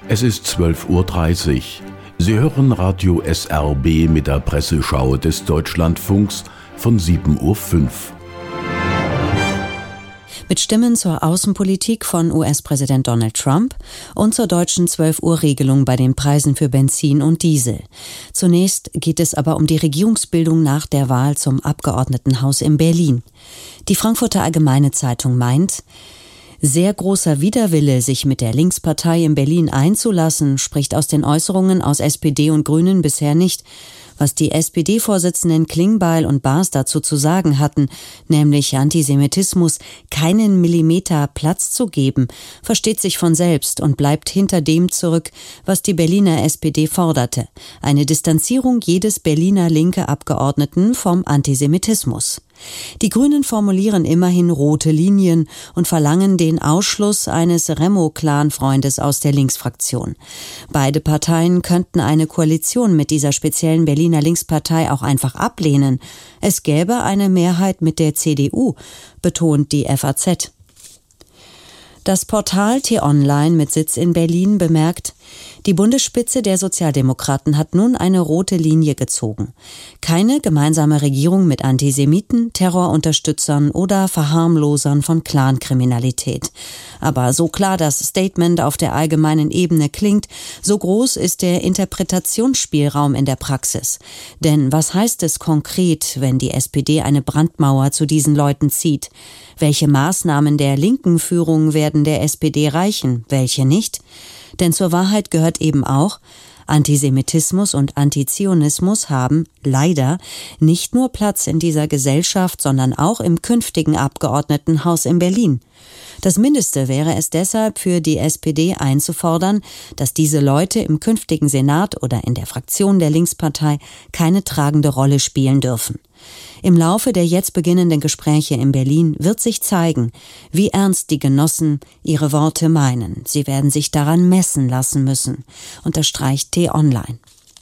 Es ist 12:30 Uhr. Sie hören Radio SRB mit der Presseschau des Deutschlandfunks von 7:05 Uhr. Mit Stimmen zur Außenpolitik von US-Präsident Donald Trump und zur deutschen 12-Uhr-Regelung bei den Preisen für Benzin und Diesel. Zunächst geht es aber um die Regierungsbildung nach der Wahl zum Abgeordnetenhaus in Berlin. Die Frankfurter Allgemeine Zeitung meint, sehr großer Widerwille, sich mit der Linkspartei in Berlin einzulassen, spricht aus den Äußerungen aus SPD und Grünen bisher nicht. Was die SPD-Vorsitzenden Klingbeil und Baas dazu zu sagen hatten, nämlich Antisemitismus keinen Millimeter Platz zu geben, versteht sich von selbst und bleibt hinter dem zurück, was die Berliner SPD forderte: eine Distanzierung jedes Berliner linke Abgeordneten vom Antisemitismus. Die Grünen formulieren immerhin rote Linien und verlangen den Ausschluss eines Remo-Clan-Freundes aus der Linksfraktion. Beide Parteien könnten eine Koalition mit dieser speziellen Berliner Linkspartei auch einfach ablehnen. Es gäbe eine Mehrheit mit der CDU, betont die FAZ. Das Portal T-Online mit Sitz in Berlin bemerkt, die Bundesspitze der Sozialdemokraten hat nun eine rote Linie gezogen. Keine gemeinsame Regierung mit Antisemiten, Terrorunterstützern oder Verharmlosern von Clankriminalität. Aber so klar das Statement auf der allgemeinen Ebene klingt, so groß ist der Interpretationsspielraum in der Praxis. Denn was heißt es konkret, wenn die SPD eine Brandmauer zu diesen Leuten zieht? Welche Maßnahmen der linken Führung werden der SPD reichen, welche nicht? Denn zur Wahrheit gehört eben auch, Antisemitismus und Antizionismus haben leider nicht nur Platz in dieser Gesellschaft, sondern auch im künftigen Abgeordnetenhaus in Berlin. Das Mindeste wäre es deshalb für die SPD einzufordern, dass diese Leute im künftigen Senat oder in der Fraktion der Linkspartei keine tragende Rolle spielen dürfen. Im Laufe der jetzt beginnenden Gespräche in Berlin wird sich zeigen, wie ernst die Genossen ihre Worte meinen. Sie werden sich daran messen lassen müssen, unterstreicht T-Online.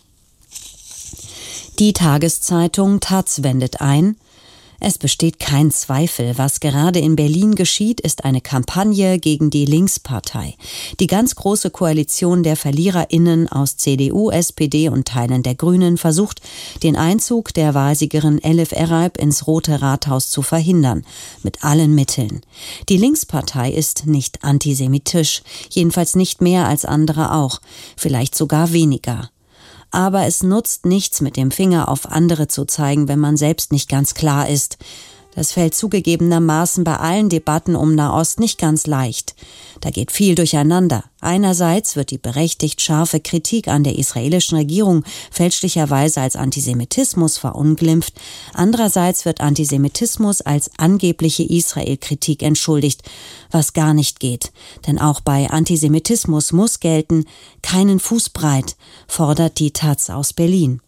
Die Tageszeitung taz wendet ein: Es besteht kein Zweifel, was gerade in Berlin geschieht, ist eine Kampagne gegen die Linkspartei. Die ganz große Koalition der VerliererInnen aus CDU, SPD und Teilen der Grünen versucht, den Einzug der Wahlsiegerin Elif Eralp ins Rote Rathaus zu verhindern. Mit allen Mitteln. Die Linkspartei ist nicht antisemitisch, jedenfalls nicht mehr als andere auch, vielleicht sogar weniger. Aber es nutzt nichts, mit dem Finger auf andere zu zeigen, wenn man selbst nicht ganz klar ist. Das fällt zugegebenermaßen bei allen Debatten um Nahost nicht ganz leicht. Da geht viel durcheinander. Einerseits wird die berechtigt scharfe Kritik an der israelischen Regierung fälschlicherweise als Antisemitismus verunglimpft. Andererseits wird Antisemitismus als angebliche Israel-Kritik entschuldigt, was gar nicht geht. Denn auch bei Antisemitismus muss gelten, keinen Fuß breit, fordert die taz aus Berlin.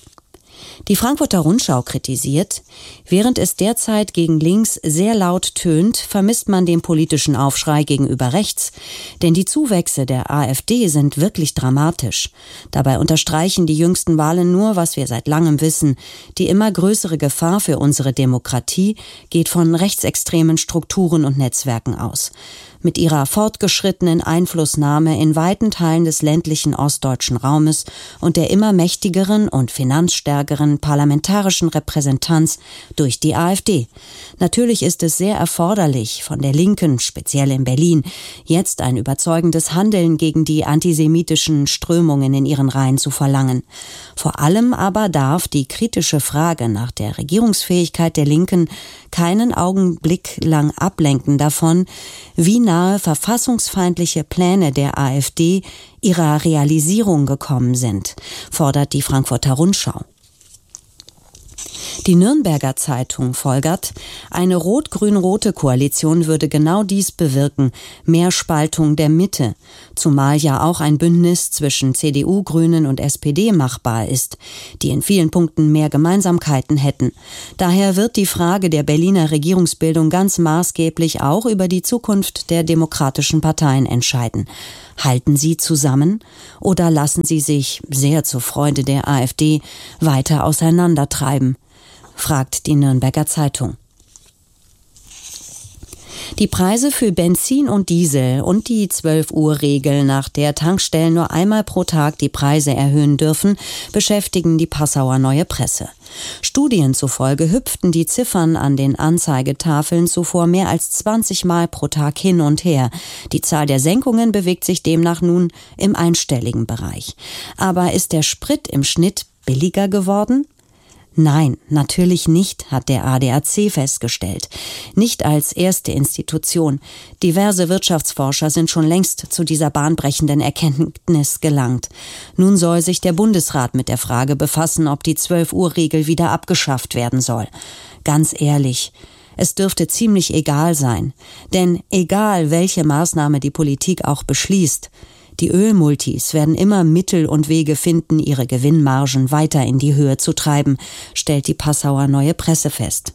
Die Frankfurter Rundschau kritisiert, während es derzeit gegen links sehr laut tönt, vermisst man den politischen Aufschrei gegenüber rechts, denn die Zuwächse der AfD sind wirklich dramatisch. Dabei unterstreichen die jüngsten Wahlen nur, was wir seit langem wissen: die immer größere Gefahr für unsere Demokratie geht von rechtsextremen Strukturen und Netzwerken aus. Mit ihrer fortgeschrittenen Einflussnahme in weiten Teilen des ländlichen ostdeutschen Raumes und der immer mächtigeren und finanzstärkeren parlamentarischen Repräsentanz durch die AfD. Natürlich ist es sehr erforderlich, von der Linken, speziell in Berlin, jetzt ein überzeugendes Handeln gegen die antisemitischen Strömungen in ihren Reihen zu verlangen. Vor allem aber darf die kritische Frage nach der Regierungsfähigkeit der Linken keinen Augenblick lang ablenken davon, wie nahe verfassungsfeindliche Pläne der AfD ihrer Realisierung gekommen sind, fordert die Frankfurter Rundschau. Die Nürnberger Zeitung folgert, eine rot-grün-rote Koalition würde genau dies bewirken, mehr Spaltung der Mitte, zumal ja auch ein Bündnis zwischen CDU, Grünen und SPD machbar ist, die in vielen Punkten mehr Gemeinsamkeiten hätten. Daher wird die Frage der Berliner Regierungsbildung ganz maßgeblich auch über die Zukunft der demokratischen Parteien entscheiden. Halten sie zusammen oder lassen sie sich, sehr zur Freude der AfD, weiter auseinandertreiben? Fragt die Nürnberger Zeitung. Die Preise für Benzin und Diesel und die 12-Uhr-Regel, nach der Tankstellen nur einmal pro Tag die Preise erhöhen dürfen, beschäftigen die Passauer Neue Presse. Studien zufolge hüpften die Ziffern an den Anzeigetafeln zuvor mehr als 20 Mal pro Tag hin und her. Die Zahl der Senkungen bewegt sich demnach nun im einstelligen Bereich. Aber ist der Sprit im Schnitt billiger geworden? Nein, natürlich nicht, hat der ADAC festgestellt. Nicht als erste Institution. Diverse Wirtschaftsforscher sind schon längst zu dieser bahnbrechenden Erkenntnis gelangt. Nun soll sich der Bundesrat mit der Frage befassen, ob die 12-Uhr-Regel wieder abgeschafft werden soll. Ganz ehrlich, es dürfte ziemlich egal sein. Denn egal, welche Maßnahme die Politik auch beschließt, die Ölmultis werden immer Mittel und Wege finden, ihre Gewinnmargen weiter in die Höhe zu treiben, stellt die Passauer Neue Presse fest.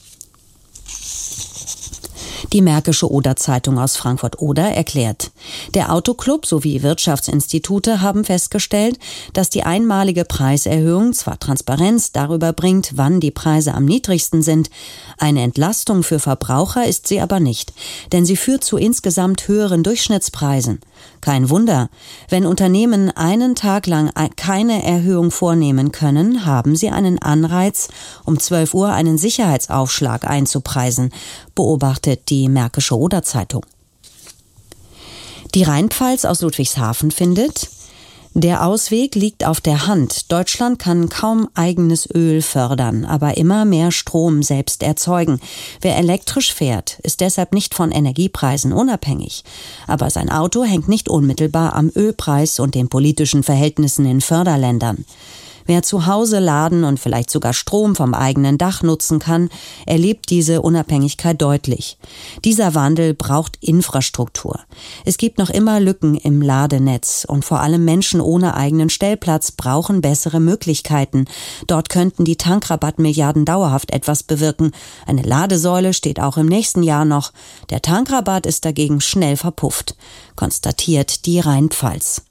Die Märkische Oder-Zeitung aus Frankfurt-Oder erklärt: Der Autoclub sowie Wirtschaftsinstitute haben festgestellt, dass die einmalige Preiserhöhung zwar Transparenz darüber bringt, wann die Preise am niedrigsten sind, eine Entlastung für Verbraucher ist sie aber nicht, denn sie führt zu insgesamt höheren Durchschnittspreisen. Kein Wunder, wenn Unternehmen einen Tag lang keine Erhöhung vornehmen können, haben sie einen Anreiz, um 12 Uhr einen Sicherheitsaufschlag einzupreisen, beobachtet die Märkische Oder-Zeitung. Die Rheinpfalz aus Ludwigshafen findet: Der Ausweg liegt auf der Hand. Deutschland kann kaum eigenes Öl fördern, aber immer mehr Strom selbst erzeugen. Wer elektrisch fährt, ist deshalb nicht von Energiepreisen unabhängig. Aber sein Auto hängt nicht unmittelbar am Ölpreis und den politischen Verhältnissen in Förderländern. Wer zu Hause laden und vielleicht sogar Strom vom eigenen Dach nutzen kann, erlebt diese Unabhängigkeit deutlich. Dieser Wandel braucht Infrastruktur. Es gibt noch immer Lücken im Ladenetz und vor allem Menschen ohne eigenen Stellplatz brauchen bessere Möglichkeiten. Dort könnten die Tankrabattmilliarden dauerhaft etwas bewirken. Eine Ladesäule steht auch im nächsten Jahr noch. Der Tankrabatt ist dagegen schnell verpufft, konstatiert die Rheinpfalz.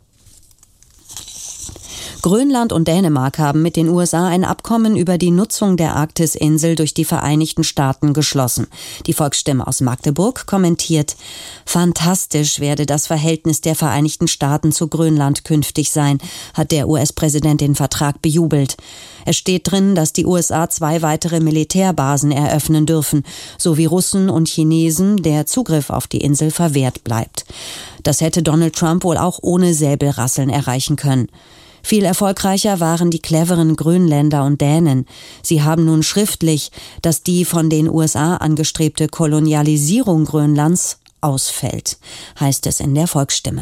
Grönland und Dänemark haben mit den USA ein Abkommen über die Nutzung der Arktisinsel durch die Vereinigten Staaten geschlossen. Die Volksstimme aus Magdeburg kommentiert: Fantastisch werde das Verhältnis der Vereinigten Staaten zu Grönland künftig sein, hat der US-Präsident den Vertrag bejubelt. Es steht drin, dass die USA 2 weitere Militärbasen eröffnen dürfen, sowie Russen und Chinesen der Zugriff auf die Insel verwehrt bleibt. Das hätte Donald Trump wohl auch ohne Säbelrasseln erreichen können. Viel erfolgreicher waren die cleveren Grönländer und Dänen. Sie haben nun schriftlich, dass die von den USA angestrebte Kolonialisierung Grönlands ausfällt, heißt es in der Volksstimme.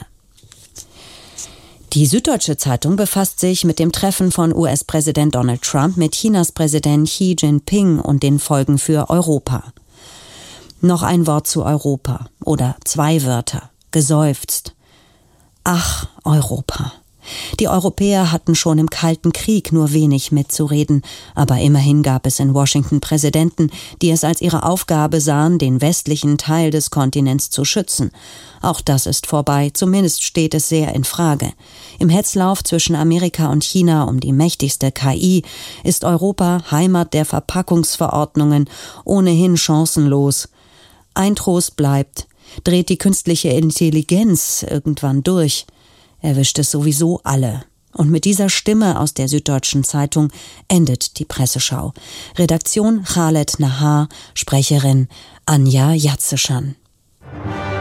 Die Süddeutsche Zeitung befasst sich mit dem Treffen von US-Präsident Donald Trump mit Chinas Präsident Xi Jinping und den Folgen für Europa. Noch ein Wort zu Europa oder 2 Wörter: geseufzt. Ach, Europa. Die Europäer hatten schon im Kalten Krieg nur wenig mitzureden, aber immerhin gab es in Washington Präsidenten, die es als ihre Aufgabe sahen, den westlichen Teil des Kontinents zu schützen. Auch das ist vorbei, zumindest steht es sehr in Frage. Im Hetzlauf zwischen Amerika und China um die mächtigste KI ist Europa, Heimat der Verpackungsverordnungen, ohnehin chancenlos. Ein Trost bleibt: dreht die künstliche Intelligenz irgendwann durch, erwischt es sowieso alle. Und mit dieser Stimme aus der Süddeutschen Zeitung endet die Presseschau. Redaktion Khaled Nahar, Sprecherin Anja Jatzeschan.